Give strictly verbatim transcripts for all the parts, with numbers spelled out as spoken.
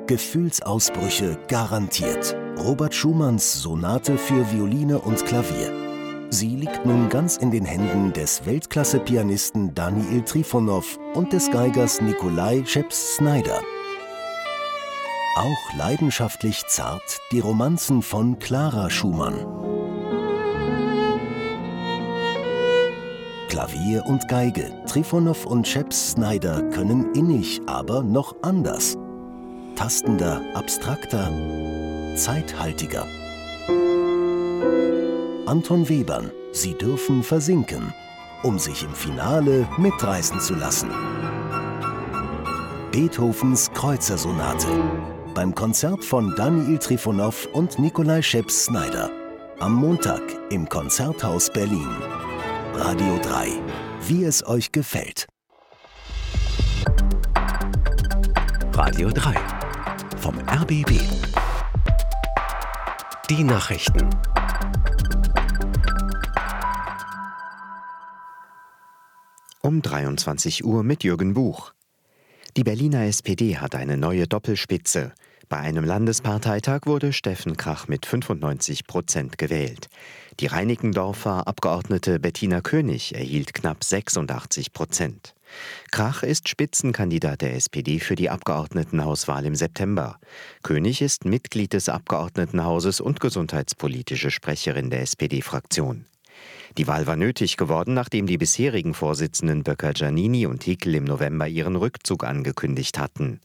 Gefühlsausbrüche garantiert. Robert Schumanns Sonate für Violine und Klavier. Sie liegt nun ganz in den Händen des Weltklasse-Pianisten Daniil Trifonow und des Geigers Nikolai Scheps-Snyder. Auch leidenschaftlich zart die Romanzen von Clara Schumann. Klavier und Geige, Trifonow und Scheps-Snyder können innig, aber noch anders. Tastender, abstrakter, zeithaltiger. Anton Webern, Sie dürfen versinken, um sich im Finale mitreißen zu lassen. Beethovens Kreuzersonate beim Konzert von Daniil Trifonow und Nikolai Scheps-Snyder. Am Montag im Konzerthaus Berlin. Radio drei, wie es euch gefällt. Radio drei vom R B B. Die Nachrichten. Um dreiundzwanzig Uhr mit Jürgen Buch. Die Berliner S P D hat eine neue Doppelspitze. Bei einem Landesparteitag wurde Steffen Krach mit fünfundneunzig Prozent gewählt. Die Reinickendorfer Abgeordnete Bettina König erhielt knapp sechsundachtzig Prozent. Krach ist Spitzenkandidat der S P D für die Abgeordnetenhauswahl im September. König ist Mitglied des Abgeordnetenhauses und gesundheitspolitische Sprecherin der S P D-Fraktion. Die Wahl war nötig geworden, nachdem die bisherigen Vorsitzenden Böcker Giannini und Hickel im November ihren Rückzug angekündigt hatten.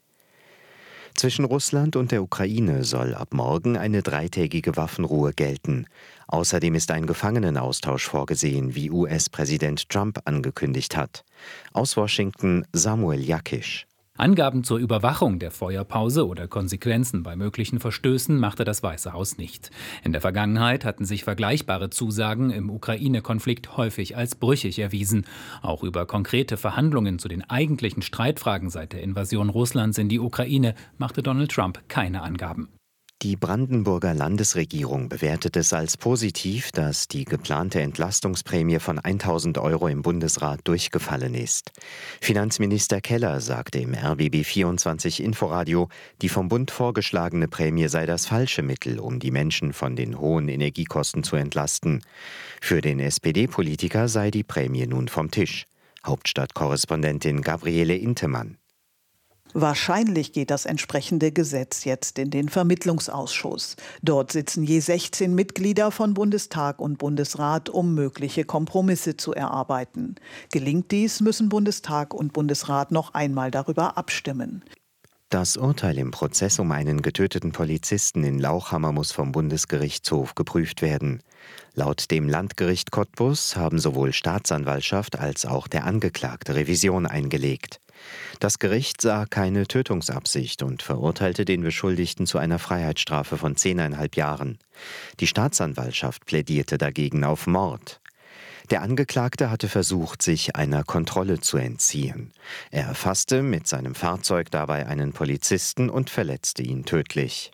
Zwischen Russland und der Ukraine soll ab morgen eine dreitägige Waffenruhe gelten. Außerdem ist ein Gefangenenaustausch vorgesehen, wie U S-Präsident Trump angekündigt hat. Aus Washington Samuel Jakisch. Angaben zur Überwachung der Feuerpause oder Konsequenzen bei möglichen Verstößen machte das Weiße Haus nicht. In der Vergangenheit hatten sich vergleichbare Zusagen im Ukraine-Konflikt häufig als brüchig erwiesen. Auch über konkrete Verhandlungen zu den eigentlichen Streitfragen seit der Invasion Russlands in die Ukraine machte Donald Trump keine Angaben. Die Brandenburger Landesregierung bewertet es als positiv, dass die geplante Entlastungsprämie von tausend Euro im Bundesrat durchgefallen ist. Finanzminister Keller sagte im R B B vierundzwanzig Inforadio, die vom Bund vorgeschlagene Prämie sei das falsche Mittel, um die Menschen von den hohen Energiekosten zu entlasten. Für den S P D-Politiker sei die Prämie nun vom Tisch. Hauptstadtkorrespondentin Gabriele Intemann. Wahrscheinlich geht das entsprechende Gesetz jetzt in den Vermittlungsausschuss. Dort sitzen je sechzehn Mitglieder von Bundestag und Bundesrat, um mögliche Kompromisse zu erarbeiten. Gelingt dies, müssen Bundestag und Bundesrat noch einmal darüber abstimmen. Das Urteil im Prozess um einen getöteten Polizisten in Lauchhammer muss vom Bundesgerichtshof geprüft werden. Laut dem Landgericht Cottbus haben sowohl Staatsanwaltschaft als auch der Angeklagte Revision eingelegt. Das Gericht sah keine Tötungsabsicht und verurteilte den Beschuldigten zu einer Freiheitsstrafe von zehneinhalb Jahren. Die Staatsanwaltschaft plädierte dagegen auf Mord. Der Angeklagte hatte versucht, sich einer Kontrolle zu entziehen. Er erfasste mit seinem Fahrzeug dabei einen Polizisten und verletzte ihn tödlich.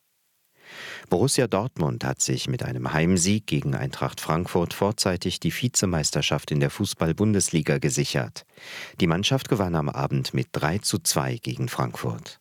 Borussia Dortmund hat sich mit einem Heimsieg gegen Eintracht Frankfurt vorzeitig die Vizemeisterschaft in der Fußball-Bundesliga gesichert. Die Mannschaft gewann am Abend mit drei zu zwei gegen Frankfurt.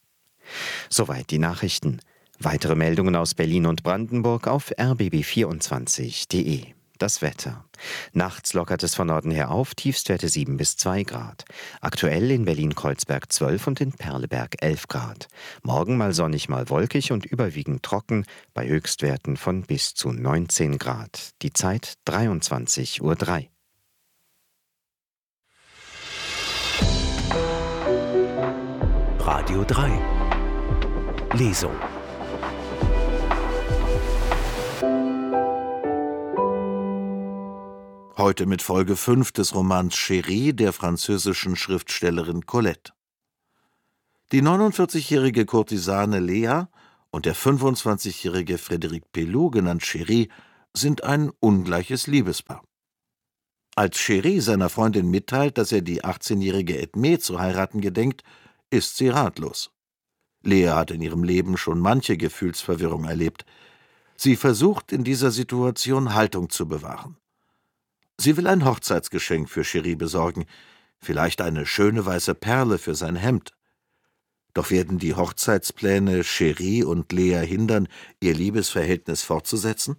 Soweit die Nachrichten. Weitere Meldungen aus Berlin und Brandenburg auf r b b vierundzwanzig punkt d e. Das Wetter. Nachts lockert es von Norden her auf, Tiefstwerte sieben bis zwei Grad. Aktuell in Berlin-Kreuzberg zwölf und in Perleberg elf Grad. Morgen mal sonnig, mal wolkig und überwiegend trocken, bei Höchstwerten von bis zu neunzehn Grad. Die Zeit dreiundzwanzig Uhr drei. Radio drei. Lesung. Heute mit Folge fünf des Romans Chérie der französischen Schriftstellerin Colette. Die neunundvierzigjährige Kurtisane Lea und der fünfundzwanzigjährige Frédéric Pelloux, genannt Chérie, sind ein ungleiches Liebespaar. Als Chérie seiner Freundin mitteilt, dass er die achtzehnjährige Edmé zu heiraten gedenkt, ist sie ratlos. Lea hat in ihrem Leben schon manche Gefühlsverwirrung erlebt. Sie versucht in dieser Situation Haltung zu bewahren. Sie will ein Hochzeitsgeschenk für Chérie besorgen, vielleicht eine schöne weiße Perle für sein Hemd. Doch werden die Hochzeitspläne Cherie und Lea hindern, ihr Liebesverhältnis fortzusetzen?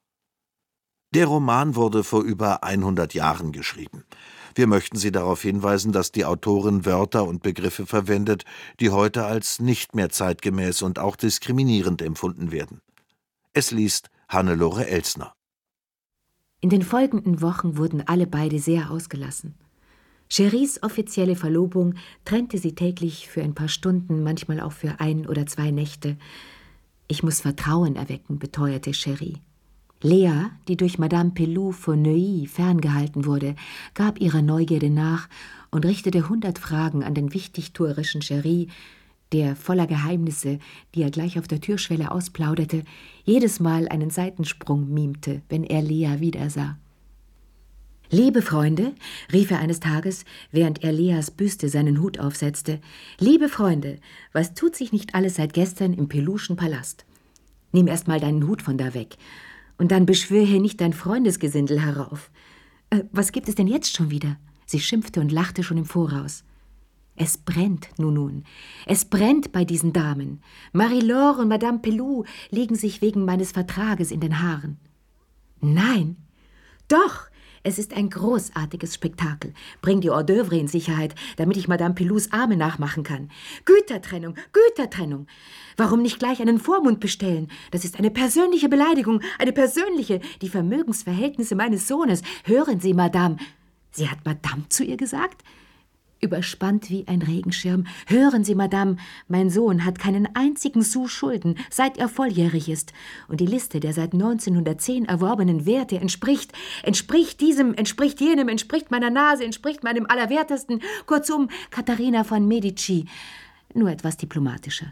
Der Roman wurde vor über hundert Jahren geschrieben. Wir möchten Sie darauf hinweisen, dass die Autorin Wörter und Begriffe verwendet, die heute als nicht mehr zeitgemäß und auch diskriminierend empfunden werden. Es liest Hannelore Elsner. In den folgenden Wochen wurden alle beide sehr ausgelassen. Cheries offizielle Verlobung trennte sie täglich für ein paar Stunden, manchmal auch für ein oder zwei Nächte. Ich muss Vertrauen erwecken, beteuerte Cherie. Lea, die durch Madame Pelou von Neuilly ferngehalten wurde, gab ihrer Neugierde nach und richtete hundert Fragen an den wichtigtuerischen Cherie, der voller Geheimnisse, die er gleich auf der Türschwelle ausplauderte, jedes Mal einen Seitensprung mimte, wenn er Lea wiedersah. »Liebe Freunde«, rief er eines Tages, während er Leas Büste seinen Hut aufsetzte, »liebe Freunde, was tut sich nicht alles seit gestern im Peluschen Palast? Nimm erst mal deinen Hut von da weg und dann beschwör hier nicht dein Freundesgesindel herauf. Äh, was gibt es denn jetzt schon wieder?« Sie schimpfte und lachte schon im Voraus. »Es brennt, nun nun, es brennt bei diesen Damen. Marie-Laure und Madame Pelou liegen sich wegen meines Vertrages in den Haaren.« »Nein, doch, es ist ein großartiges Spektakel. Bring die Hors d'oeuvre in Sicherheit, damit ich Madame Pelous Arme nachmachen kann. Gütertrennung, Gütertrennung. Warum nicht gleich einen Vormund bestellen? Das ist eine persönliche Beleidigung, eine persönliche. Die Vermögensverhältnisse meines Sohnes. Hören Sie, Madame.« Sie hat Madame zu ihr gesagt? Überspannt wie ein Regenschirm. »Hören Sie, Madame, mein Sohn hat keinen einzigen Sou Schulden, seit er volljährig ist. Und die Liste der seit neunzehnhundertzehn erworbenen Werte entspricht, entspricht diesem, entspricht jenem, entspricht meiner Nase, entspricht meinem Allerwertesten. Kurzum, Katharina von Medici. Nur etwas diplomatischer.«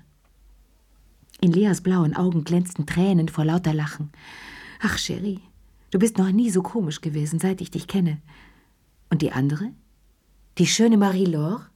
In Leas blauen Augen glänzten Tränen vor lauter Lachen. »Ach, Cherie, du bist noch nie so komisch gewesen, seit ich dich kenne. Und die andere? Die schöne Marie-Laure?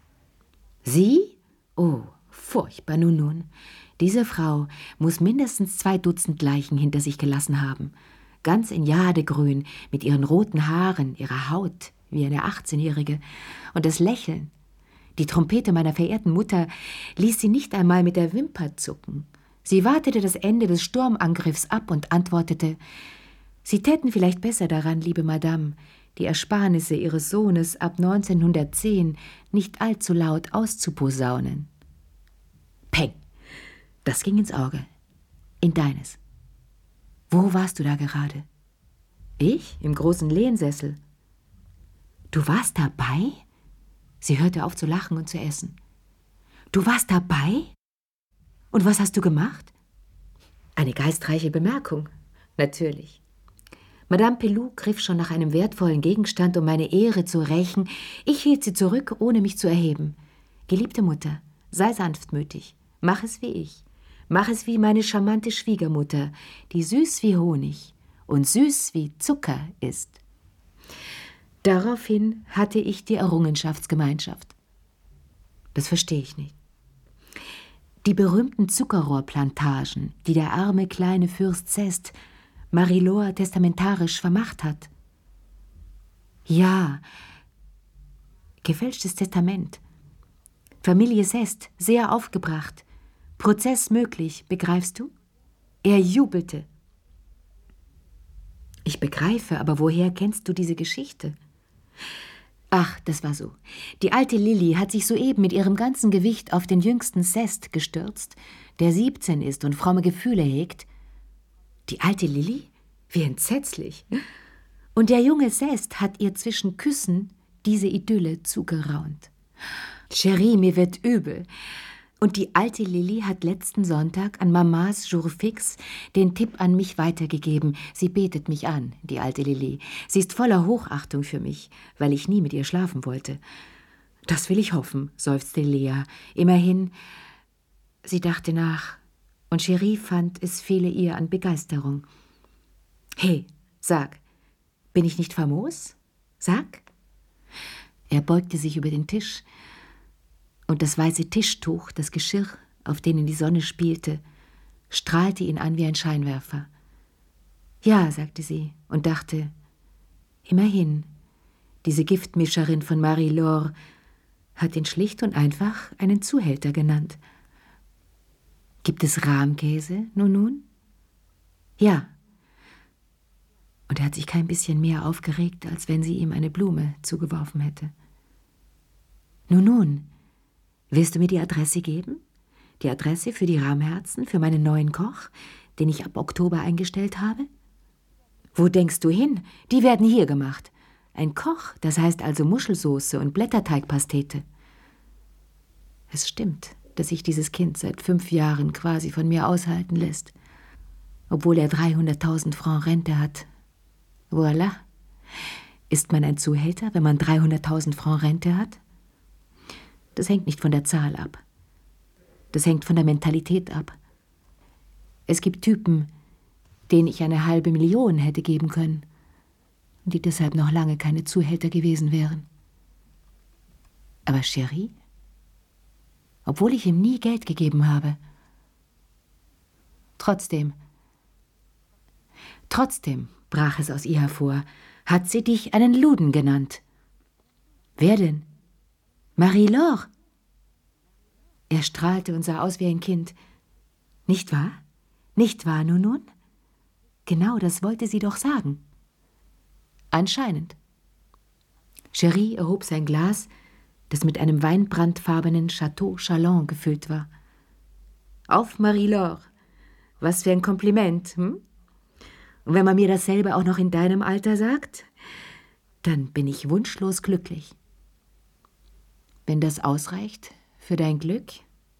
Sie? Oh, furchtbar, nun nun. Diese Frau muss mindestens zwei Dutzend Leichen hinter sich gelassen haben. Ganz in Jadegrün, mit ihren roten Haaren, ihrer Haut, wie eine achtzehnjährige. Und das Lächeln. Die Trompete meiner verehrten Mutter ließ sie nicht einmal mit der Wimper zucken. Sie wartete das Ende des Sturmangriffs ab und antwortete: »Sie täten vielleicht besser daran, liebe Madame, die Ersparnisse ihres Sohnes ab neunzehnhundertzehn nicht allzu laut auszuposaunen.« Peng! Das ging ins Auge. In deines. »Wo warst du da gerade?« »Ich? Im großen Lehnsessel.« »Du warst dabei?« Sie hörte auf zu lachen und zu essen. »Du warst dabei? Und was hast du gemacht?« Eine geistreiche Bemerkung. Natürlich. Madame Pelou griff schon nach einem wertvollen Gegenstand, um meine Ehre zu rächen. Ich hielt sie zurück, ohne mich zu erheben. »Geliebte Mutter, sei sanftmütig. Mach es wie ich. Mach es wie meine charmante Schwiegermutter, die süß wie Honig und süß wie Zucker ist.« Daraufhin hatte ich die Errungenschaftsgemeinschaft. Das verstehe ich nicht. Die berühmten Zuckerrohrplantagen, die der arme kleine Fürst Sest Marie-Laure testamentarisch vermacht hat. Ja, gefälschtes Testament. Familie Sest, sehr aufgebracht. Prozess möglich, begreifst du? Er jubelte. Ich begreife, aber woher kennst du diese Geschichte? Ach, das war so. Die alte Lilli hat sich soeben mit ihrem ganzen Gewicht auf den jüngsten Sest gestürzt, der siebzehn ist und fromme Gefühle hegt. Die alte Lilli? Wie entsetzlich. Und der junge Sest hat ihr zwischen Küssen diese Idylle zugeraunt. Cherie, mir wird übel. Und die alte Lilli hat letzten Sonntag an Mamas Jour fix den Tipp an mich weitergegeben. Sie betet mich an, die alte Lilli. Sie ist voller Hochachtung für mich, weil ich nie mit ihr schlafen wollte. Das will ich hoffen, seufzte Lea. Immerhin, sie dachte nach, und Cherie fand, es fehle ihr an Begeisterung. »Hey, sag, bin ich nicht famos? Sag?« Er beugte sich über den Tisch, und das weiße Tischtuch, das Geschirr, auf denen die Sonne spielte, strahlte ihn an wie ein Scheinwerfer. »Ja«, sagte sie und dachte, »immerhin, diese Giftmischerin von Marie-Laure, hat ihn schlicht und einfach einen Zuhälter genannt. Gibt es Rahmkäse, nun nun? Ja. Und er hat sich kein bisschen mehr aufgeregt, als wenn sie ihm eine Blume zugeworfen hätte. Nun nun, willst du mir die Adresse geben? Die Adresse für die Rahmherzen, für meinen neuen Koch, den ich ab Oktober eingestellt habe? Wo denkst du hin? Die werden hier gemacht. Ein Koch, das heißt also Muschelsoße und Blätterteigpastete. Es stimmt, dass sich dieses Kind seit fünf Jahren quasi von mir aushalten lässt, obwohl er dreihunderttausend Francs Rente hat. Voilà. Ist man ein Zuhälter, wenn man dreihunderttausend Francs Rente hat? Das hängt nicht von der Zahl ab. Das hängt von der Mentalität ab. Es gibt Typen, denen ich eine halbe Million hätte geben können und die deshalb noch lange keine Zuhälter gewesen wären. Aber Cherie, obwohl ich ihm nie Geld gegeben habe, trotzdem, trotzdem, brach es aus ihr hervor, hat sie dich einen Luden genannt. Wer denn? Marie-Laure? Er strahlte und sah aus wie ein Kind. Nicht wahr? Nicht wahr, nun nun? Genau, das wollte sie doch sagen. Anscheinend. Cherie erhob sein Glas, das mit einem weinbrandfarbenen Chateau Chalon gefüllt war. Auf, Marie-Laure. Was für ein Kompliment, hm? Und wenn man mir dasselbe auch noch in deinem Alter sagt, dann bin ich wunschlos glücklich. Wenn das ausreicht für dein Glück?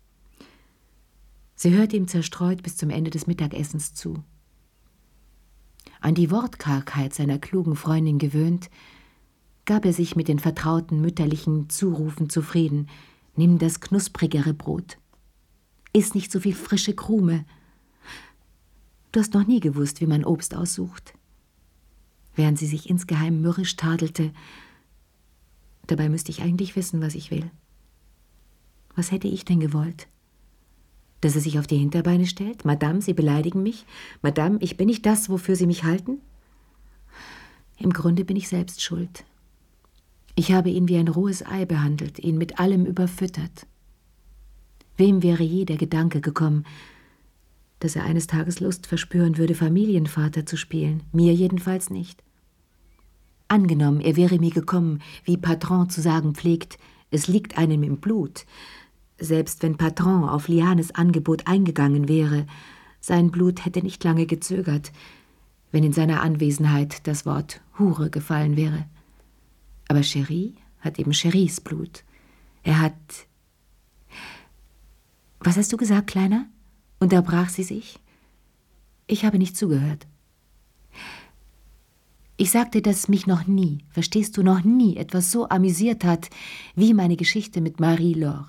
Sie hörte ihm zerstreut bis zum Ende des Mittagessens zu. An die Wortkargheit seiner klugen Freundin gewöhnt, gab er sich mit den vertrauten mütterlichen Zurufen zufrieden. Nimm das knusprigere Brot. Iss nicht so viel frische Krume. Du hast noch nie gewusst, wie man Obst aussucht. Während sie sich insgeheim mürrisch tadelte, dabei müsste ich eigentlich wissen, was ich will. Was hätte ich denn gewollt? Dass er sich auf die Hinterbeine stellt? Madame, Sie beleidigen mich? Madame, ich bin nicht das, wofür Sie mich halten? Im Grunde bin ich selbst schuld. Ich habe ihn wie ein rohes Ei behandelt, ihn mit allem überfüttert. Wem wäre je der Gedanke gekommen, dass er eines Tages Lust verspüren würde, Familienvater zu spielen? Mir jedenfalls nicht. Angenommen, er wäre mir gekommen, wie Patron zu sagen pflegt, es liegt einem im Blut. Selbst wenn Patron auf Lianes Angebot eingegangen wäre, sein Blut hätte nicht lange gezögert, wenn in seiner Anwesenheit das Wort Hure gefallen wäre. Aber Cherie hat eben Cheries Blut. Er hat... Was hast du gesagt, Kleiner? Unterbrach sie sich. Ich habe nicht zugehört. Ich sagte, dass mich noch nie, verstehst du, noch nie etwas so amüsiert hat, wie meine Geschichte mit Marie-Laure.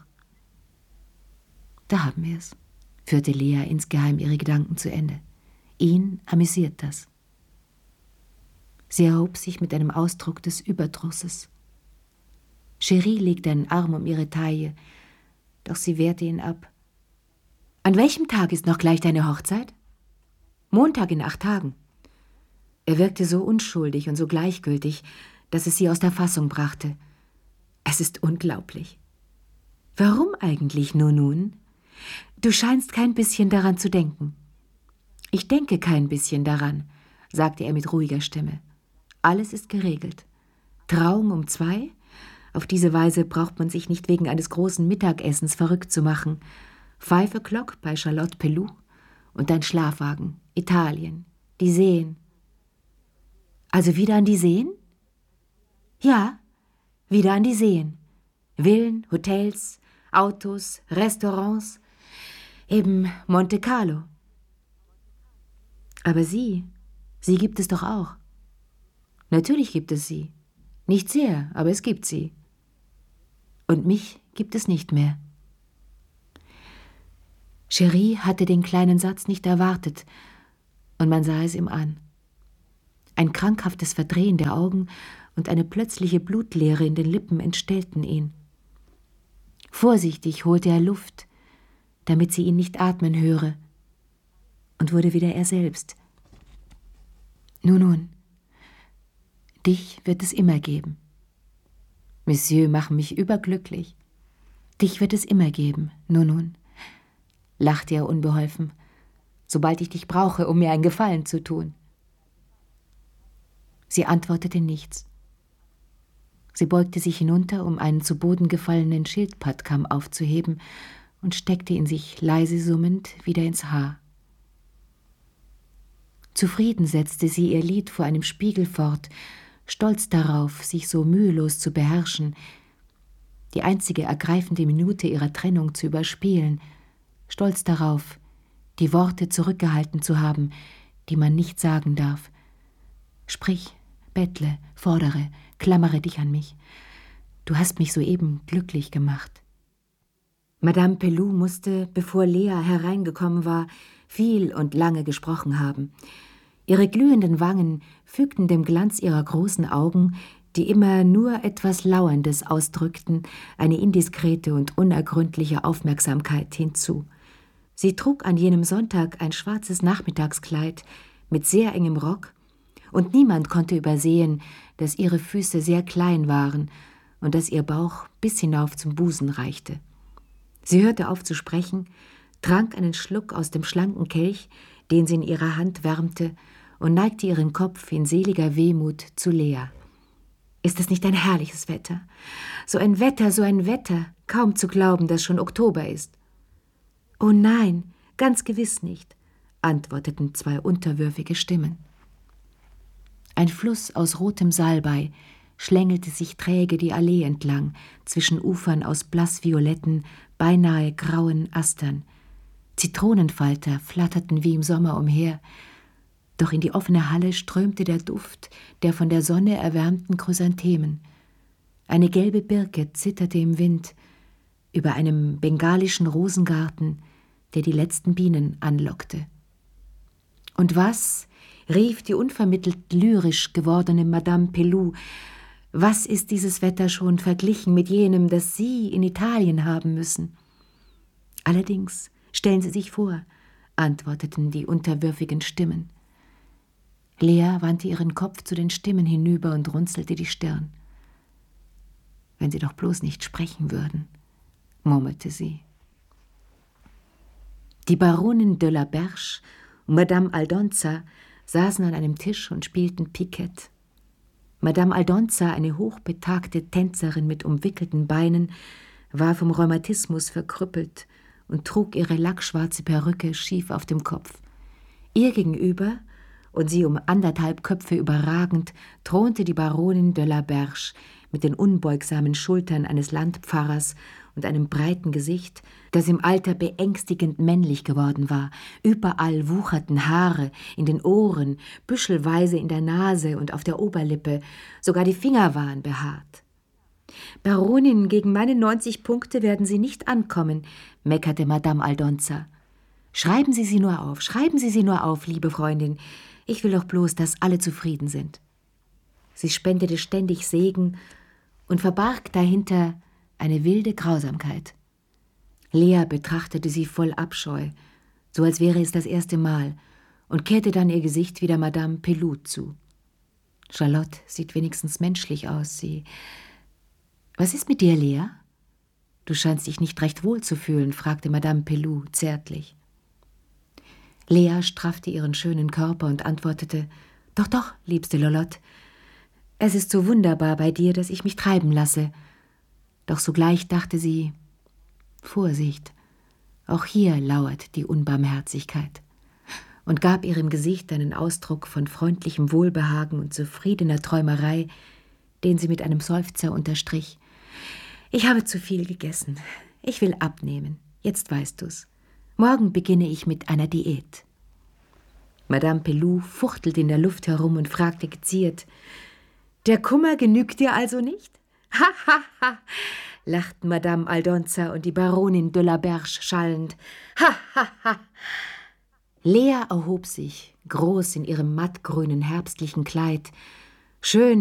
Da haben wir es, führte Lea insgeheim ihre Gedanken zu Ende. Ihn amüsiert das. Sie erhob sich mit einem Ausdruck des Überdrusses. Cherie legte einen Arm um ihre Taille, doch sie wehrte ihn ab. An welchem Tag ist noch gleich deine Hochzeit? Montag in acht Tagen. Er wirkte so unschuldig und so gleichgültig, dass es sie aus der Fassung brachte. Es ist unglaublich. Warum eigentlich nur nun? Du scheinst kein bisschen daran zu denken. Ich denke kein bisschen daran, sagte er mit ruhiger Stimme. Alles ist geregelt. Trauung um zwei? Auf diese Weise braucht man sich nicht wegen eines großen Mittagessens verrückt zu machen. Five o'clock bei Charlotte Pelou und dein Schlafwagen. Italien. Die Seen. Also wieder an die Seen? Ja, wieder an die Seen. Villen, Hotels, Autos, Restaurants, eben Monte Carlo. Aber sie, sie gibt es doch auch. Natürlich gibt es sie. Nicht sehr, aber es gibt sie. Und mich gibt es nicht mehr. Cherie hatte den kleinen Satz nicht erwartet, und man sah es ihm an. Ein krankhaftes Verdrehen der Augen und eine plötzliche Blutleere in den Lippen entstellten ihn. Vorsichtig holte er Luft, damit sie ihn nicht atmen höre, und wurde wieder er selbst. Nun, nun, dich wird es immer geben. Monsieur machen mich überglücklich. Dich wird es immer geben, nun nun, lachte er unbeholfen, sobald ich dich brauche, um mir einen Gefallen zu tun. Sie antwortete nichts. Sie beugte sich hinunter, um einen zu Boden gefallenen Schildpattkamm aufzuheben und steckte ihn sich leise summend wieder ins Haar. Zufrieden setzte sie ihr Lied vor einem Spiegel fort, stolz darauf, sich so mühelos zu beherrschen, die einzige ergreifende Minute ihrer Trennung zu überspielen, stolz darauf, die Worte zurückgehalten zu haben, die man nicht sagen darf. Sprich, bettle, fordere, klammere dich an mich. Du hast mich soeben glücklich gemacht. Madame Pelou musste, bevor Lea hereingekommen war, viel und lange gesprochen haben. Ihre glühenden Wangen fügten dem Glanz ihrer großen Augen, die immer nur etwas Lauerndes ausdrückten, eine indiskrete und unergründliche Aufmerksamkeit hinzu. Sie trug an jenem Sonntag ein schwarzes Nachmittagskleid mit sehr engem Rock, und niemand konnte übersehen, dass ihre Füße sehr klein waren und dass ihr Bauch bis hinauf zum Busen reichte. Sie hörte auf zu sprechen, trank einen Schluck aus dem schlanken Kelch, den sie in ihrer Hand wärmte, und neigte ihren Kopf in seliger Wehmut zu Lea. »Ist es nicht ein herrliches Wetter? So ein Wetter, so ein Wetter, kaum zu glauben, dass schon Oktober ist.« »Oh nein, ganz gewiss nicht«, antworteten zwei unterwürfige Stimmen. Ein Fluss aus rotem Salbei schlängelte sich träge die Allee entlang, zwischen Ufern aus blassvioletten, beinahe grauen Astern. Zitronenfalter flatterten wie im Sommer umher, doch in die offene Halle strömte der Duft der von der Sonne erwärmten Chrysanthemen. Eine gelbe Birke zitterte im Wind über einem bengalischen Rosengarten, der die letzten Bienen anlockte. Und was, rief die unvermittelt lyrisch gewordene Madame Pelou, was ist dieses Wetter schon verglichen mit jenem, das Sie in Italien haben müssen? Allerdings, stellen Sie sich vor, antworteten die unterwürfigen Stimmen. Lea wandte ihren Kopf zu den Stimmen hinüber und runzelte die Stirn. »Wenn Sie doch bloß nicht sprechen würden«, murmelte sie. Die Baronin de la Berche und Madame Aldonza saßen an einem Tisch und spielten Piquet. Madame Aldonza, eine hochbetagte Tänzerin mit umwickelten Beinen, war vom Rheumatismus verkrüppelt und trug ihre lackschwarze Perücke schief auf dem Kopf. Ihr gegenüber, und sie um anderthalb Köpfe überragend, thronte die Baronin de la Berche mit den unbeugsamen Schultern eines Landpfarrers und einem breiten Gesicht, das im Alter beängstigend männlich geworden war. Überall wucherten Haare, in den Ohren, büschelweise in der Nase und auf der Oberlippe, sogar die Finger waren behaart. »Baronin, gegen meine neunzig Punkte werden Sie nicht ankommen«, meckerte Madame Aldonza. »Schreiben Sie sie nur auf, schreiben Sie sie nur auf, liebe Freundin. Ich will doch bloß, dass alle zufrieden sind.« Sie spendete ständig Segen und verbarg dahinter eine wilde Grausamkeit. Lea betrachtete sie voll Abscheu, so als wäre es das erste Mal, und kehrte dann ihr Gesicht wieder Madame Pelou zu. »Charlotte sieht wenigstens menschlich aus, sie... Was ist mit dir, Lea? Du scheinst dich nicht recht wohl zu fühlen«, fragte Madame Pelou zärtlich. Lea straffte ihren schönen Körper und antwortete, »Doch, doch, liebste Lolotte, es ist so wunderbar bei dir, dass ich mich treiben lasse.« Doch sogleich dachte sie, »Vorsicht, auch hier lauert die Unbarmherzigkeit«, und gab ihrem Gesicht einen Ausdruck von freundlichem Wohlbehagen und zufriedener Träumerei, den sie mit einem Seufzer unterstrich. »Ich habe zu viel gegessen. Ich will abnehmen. Jetzt weißt du's. Morgen beginne ich mit einer Diät.« Madame Pelou fuchtelte in der Luft herum und fragte geziert, »Der Kummer genügt dir also nicht?« »Ha, ha, ha«, lachten Madame Aldonza und die Baronin de la Berche schallend. »Ha, ha, ha.« Lea erhob sich, groß in ihrem mattgrünen herbstlichen Kleid, schön